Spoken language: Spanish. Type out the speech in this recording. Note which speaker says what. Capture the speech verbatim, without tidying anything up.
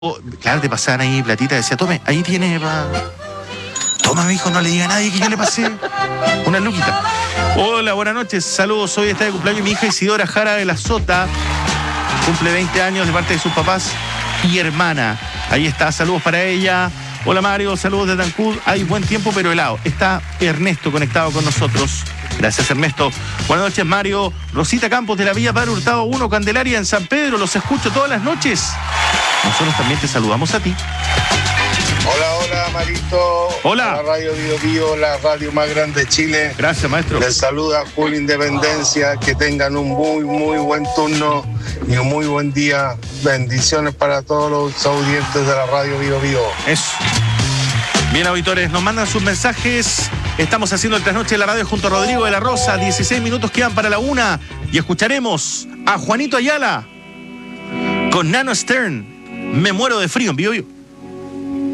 Speaker 1: Oh, claro, te pasaban ahí platita, decía, tome, ahí tiene pa... Toma, mi hijo, no le diga a nadie que yo le pasé una luquita. Hola, buenas noches, saludos, hoy está de cumpleaños mi hija Isidora Jara de la Sota. Cumple veinte años de parte de sus papás y hermana. Ahí está, saludos para ella. Hola Mario, saludos de Tancud. Hay buen tiempo pero helado. Está Ernesto conectado con nosotros. Gracias Ernesto. Buenas noches Mario. Rosita Campos de la Villa Padre Hurtado uno, Candelaria en San Pedro. Los escucho todas las noches. Nosotros también te saludamos a ti.
Speaker 2: Hola, hola Marito.
Speaker 1: Hola.
Speaker 2: La radio Bio Bio, la radio más grande de Chile.
Speaker 1: Gracias maestro.
Speaker 2: Les saluda Julio Independencia. Que tengan un muy, muy buen turno y un muy buen día. Bendiciones para todos los audientes de la radio Bio Bio.
Speaker 1: Eso. Bien, auditores, nos mandan sus mensajes. Estamos haciendo el trasnoche de la radio junto a Rodrigo de la Rosa. dieciséis minutos quedan para la una. Y escucharemos a Juanito Ayala con Nano Stern. Me muero de frío en Bio Bio.